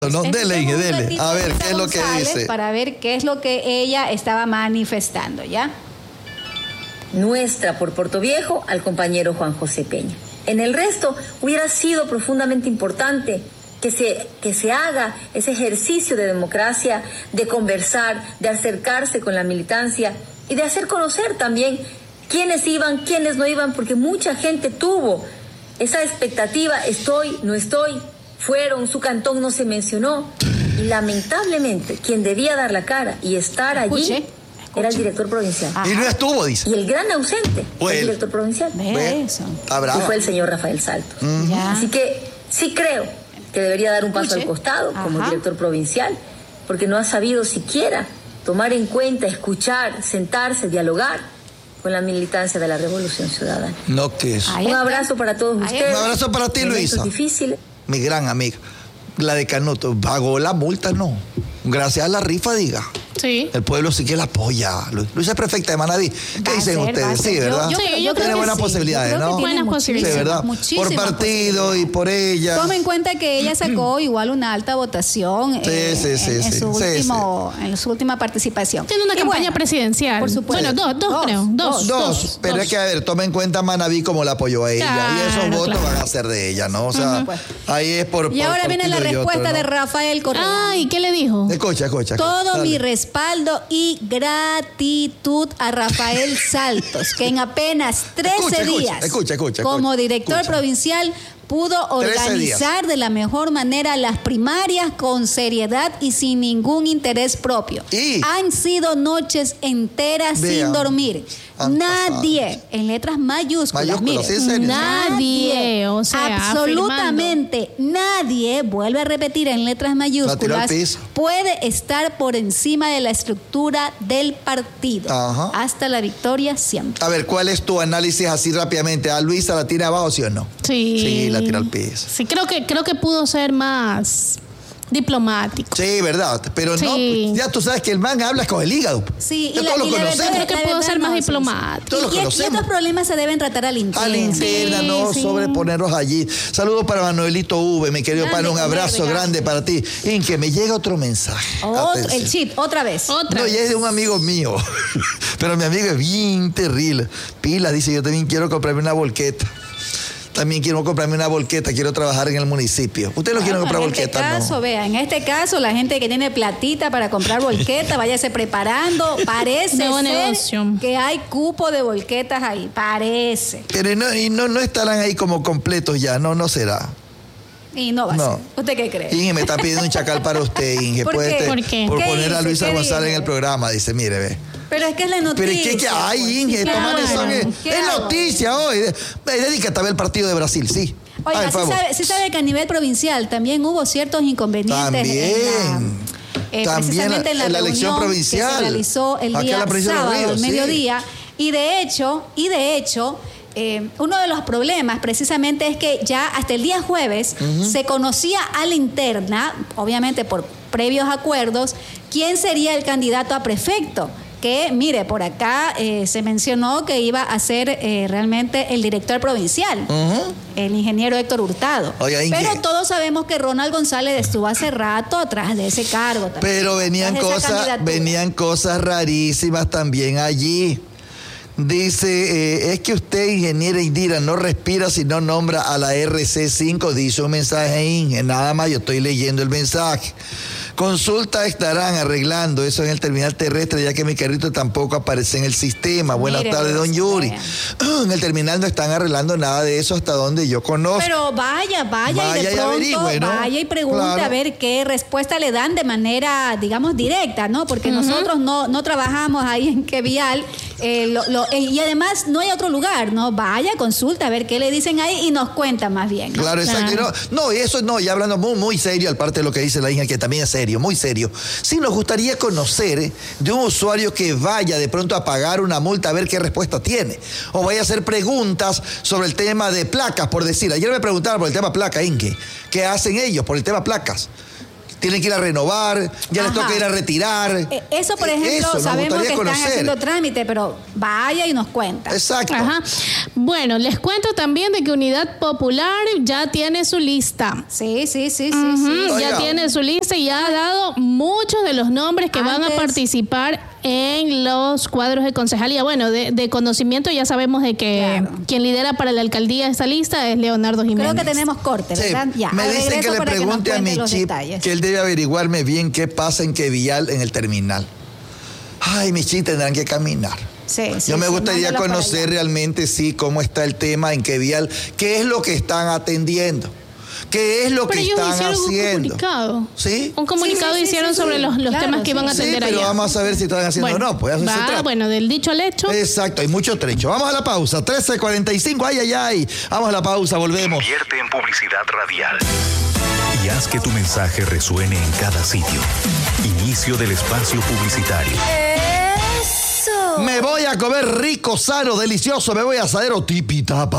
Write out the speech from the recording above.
No, dele. A ver, ¿qué es lo que dice? Para ver qué es lo que ella estaba manifestando, ¿ya? Nuestra por Portoviejo al compañero Juan José Peña. En el resto hubiera sido profundamente importante que se haga ese ejercicio de democracia, de conversar, de acercarse con la militancia y de hacer conocer también quiénes iban, quiénes no iban, porque mucha gente tuvo esa expectativa, estoy, no estoy, fueron, su cantón no se mencionó, y lamentablemente quien debía dar la cara y estar allí era el director provincial. Y no estuvo, dice. Y el gran ausente fue el director provincial. Eso. Y fue el señor Rafael Saltos. Así que sí creo que debería dar un paso al costado como director provincial, porque no ha sabido siquiera tomar en cuenta, escuchar, sentarse, dialogar con la militancia de la Revolución Ciudadana. No, que es. Un abrazo para todos ustedes. Un abrazo para ti, Luisa. Difíciles. Mi gran amiga. La de Canuto. ¿Pagó la multa? No. Gracias a la rifa, diga. Sí. El pueblo sí que la apoya. Luisa es prefecta de Manaví. ¿Qué dicen ustedes? Sí, ¿verdad? Yo tiene buenas posibilidades, ¿no? Buenas posibilidades. Sí, ¿verdad? Por partido y por ella. Toma en cuenta que ella sacó igual una alta votación en su última participación. Tiene una campaña presidencial. Por supuesto. Bueno, dos creo. Dos. Pero es que, a ver, toma en cuenta Manaví como la apoyó a ella. Claro, y esos votos van a ser de ella, ¿no? O sea, ahí es por. Y ahora viene la respuesta de Rafael Correa. Ay, ¿qué le dijo? Escucha. Todo mi respaldo y gratitud a Rafael Saltos, que en apenas 13 días, como director provincial, pudo organizar de la mejor manera las primarias con seriedad y sin ningún interés propio. Han sido noches enteras sin dormir. Nadie, en letras mayúsculas, mire, nadie, o sea, absolutamente nadie, vuelve a repetir en letras mayúsculas, puede estar por encima de la estructura del partido. Hasta la victoria siempre. A ver, ¿cuál es tu análisis así rápidamente? ¿A Luisa la tira abajo, sí o no? Sí, la tira al piso. Sí, creo que pudo ser más diplomático. Sí, verdad, pero no, ya tú sabes que el man habla con el hígado. Sí, todos lo conocemos. Creo que pudo ser más diplomático. Todos lo conocemos. Y estos problemas se deben tratar al interno. A la interna, no sobreponerlos allí. Saludos para Manuelito V, mi querido pana, un abrazo grande para ti. Inque, me llega otro mensaje. El chip, otra vez. No, y es de un amigo mío. Pero mi amigo es bien terrible. Pila, dice, yo también quiero comprarme una volqueta. También quiero comprarme una volqueta, quiero trabajar en el municipio. ¿Ustedes no quieren comprar volquetas? En este caso, la gente que tiene platita para comprar volqueta, váyase preparando. Parece ser que hay cupo de volquetas ahí, parece. Pero no estarán ahí como completos ya, no será. Y no va a ser. ¿Usted qué cree? Inge, me está pidiendo un chacal para usted, Inge. ¿Por qué? Por poner a Luisa González en el programa, dice, mire, ve. Pero es que es la noticia. Pero es que hay, Inge, es noticia hoy. Dedícate a ver el partido de Brasil, sí. Oiga, sí sabe que a nivel provincial también hubo ciertos inconvenientes. Precisamente en la elección provincial que se realizó el día sábado, al mediodía. Y de hecho, uno de los problemas precisamente es que ya hasta el día jueves se conocía a la interna, obviamente por previos acuerdos, quién sería el candidato a prefecto. Que, mire, por acá se mencionó que iba a ser realmente el director provincial, el ingeniero Héctor Hurtado. Pero todos sabemos que Ronald González estuvo hace rato atrás de ese cargo también. Pero venían cosas rarísimas también allí. Dice, es que usted, ingeniera Indira, no respira si no nombra a la RC5, dice un mensaje Inge. Nada más, yo estoy leyendo el mensaje. Consulta estarán arreglando eso en el terminal terrestre, ya que mi carrito tampoco aparece en el sistema. Buenas tardes, don Yuri. En el terminal no están arreglando nada de eso hasta donde yo conozco. Pero vaya y de pronto vaya y pregunte a ver qué respuesta le dan de manera, digamos, directa, ¿no? Porque nosotros no trabajamos ahí en qué vial. Y además no hay otro lugar, ¿no? Vaya, consulta a ver qué le dicen ahí y nos cuenta más bien, ¿no? Claro, exacto. No, eso no, ya hablando muy serio, aparte de lo que dice la hija, que también es serio, muy serio. Sí, nos gustaría conocer de un usuario que vaya de pronto a pagar una multa a ver qué respuesta tiene. O vaya a hacer preguntas sobre el tema de placas, por decir. Ayer me preguntaron por el tema placa, Inge. ¿Qué hacen ellos por el tema placas? tienen que ir a renovar, ya les toca ir a retirar. Eso, por ejemplo, sabemos que están haciendo trámite, pero vaya y nos cuenta. Exacto. Ajá. Bueno, les cuento también de que Unidad Popular ya tiene su lista. Sí. Ya tiene su lista y ya ha dado muchos de los nombres que van a participar en los cuadros de concejalía. Bueno, de conocimiento ya sabemos de que quien lidera para la alcaldía esta lista es Leonardo Jiménez. Creo que tenemos corte, ¿verdad? Sí. Ya, me dicen que le pregunte a mi chip que él debe averiguarme bien qué pasa en Quevial en el terminal. Ay, mi chip tendrán que caminar. Yo me gustaría conocer realmente, cómo está el tema en Quevial, qué es lo que están atendiendo. ¿Qué es lo que están haciendo? Un comunicado. ¿Sí? Un comunicado hicieron sobre los temas que iban a atender allá. Pero vamos a ver si están haciendo o no. Pues eso se trata. Bueno, del dicho al hecho. Exacto, hay mucho trecho. Vamos a la pausa. 13:45. Ay. Vamos a la pausa, volvemos. Invierte en publicidad radial. Y haz que tu mensaje resuene en cada sitio. Inicio del espacio publicitario. Me voy a comer rico, sano, delicioso. Me voy a Asadero Tipitapa.